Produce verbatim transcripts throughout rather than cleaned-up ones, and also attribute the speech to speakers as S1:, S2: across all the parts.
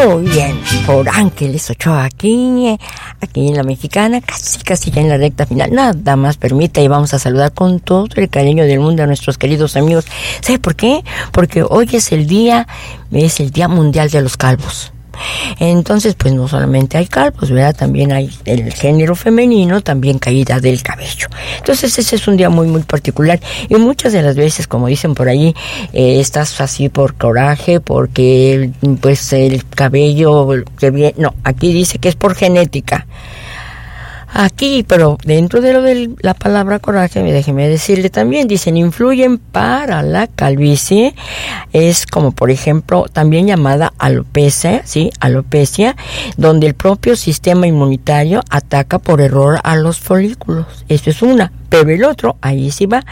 S1: Muy bien, por Ángeles Ochoa, aquí, aquí en La Mexicana, casi, casi ya en la recta final. Nada más permita y vamos a saludar con todo el cariño del mundo a nuestros queridos amigos. ¿Sabe por qué? Porque hoy es el día, es el Día Mundial de los Calvos. Entonces, pues no solamente hay calvos, ¿verdad? También hay el género femenino, también caída del cabello. Entonces, ese es un día muy, muy particular. Y muchas de las veces, como dicen por ahí, eh, estás así por coraje, porque, pues, el cabello, no, aquí dice que es por genética. Aquí, pero dentro de lo de la palabra coraje, déjeme decirle también, dicen, influyen para la calvicie, es como por ejemplo, también llamada alopecia, ¿sí? Alopecia, donde el propio sistema inmunitario ataca por error a los folículos. Eso es una, pero el otro, ahí sí va,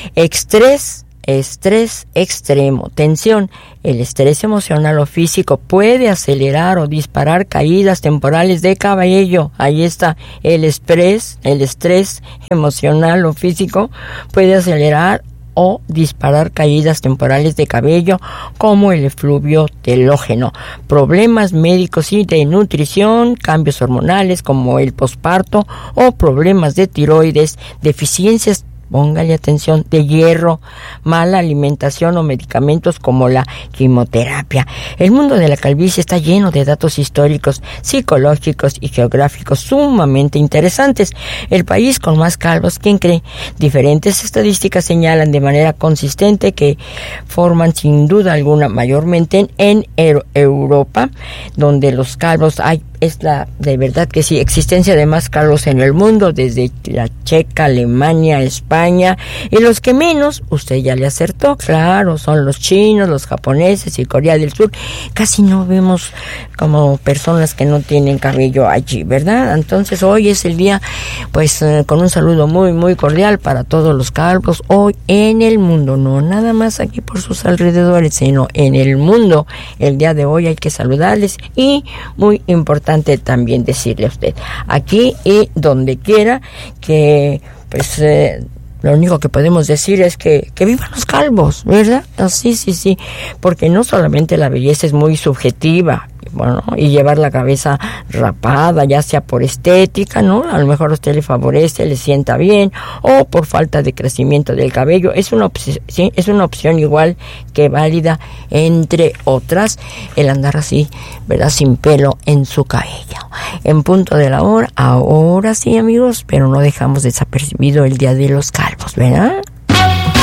S1: estrés, estrés extremo, tensión. El estrés emocional o físico puede acelerar o disparar caídas temporales de cabello. Ahí está, el estrés, el estrés emocional o físico puede acelerar o disparar caídas temporales de cabello, como el efluvio telógeno. Problemas médicos y de nutrición, cambios hormonales como el posparto o problemas de tiroides, deficiencias, póngale atención, de hierro, mala alimentación o medicamentos como la quimioterapia. El mundo de la calvicie está lleno de datos históricos, psicológicos y geográficos sumamente interesantes. El país con más calvos, ¿quién cree? Diferentes estadísticas señalan de manera consistente que forman sin duda alguna mayormente en, en Europa, donde los calvos hay, es la, de verdad que sí, existencia de más calvos en el mundo, desde la Checa, Alemania, España, y los que menos, usted ya le acertó, claro, son los chinos, los japoneses y Corea del Sur. Casi no vemos como personas que no tienen cabello allí, ¿verdad? Entonces hoy es el día, pues eh, con un saludo muy, muy cordial para todos los calvos hoy en el mundo, no nada más aquí por sus alrededores, sino en el mundo. El día de hoy hay que saludarles y muy importante también decirle a usted, aquí y donde quiera, que pues eh, lo único que podemos decir es que, que vivan los calvos, ¿verdad? No, sí, sí, sí, porque no solamente la belleza es muy subjetiva, bueno, y llevar la cabeza rapada, ya sea por estética, ¿no? A lo mejor a usted le favorece, le sienta bien, o por falta de crecimiento del cabello. Es una opción, ¿sí? Es una opción igual que válida, entre otras, el andar así, ¿verdad? Sin pelo en su cabello. En punto de la hora, ahora sí, amigos, pero no dejamos desapercibido el Día de los Calvos, ¿verdad?